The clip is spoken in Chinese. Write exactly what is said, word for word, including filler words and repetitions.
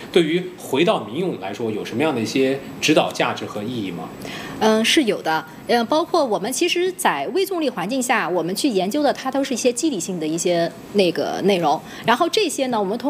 对于回到民用来说，有什么样的一些指导价值和意义吗？ 嗯，是有的。嗯，包括我们其实，在微重力环境下，我们去研究的，它都是一些机理性的一些那个内容。然后这些呢，我们通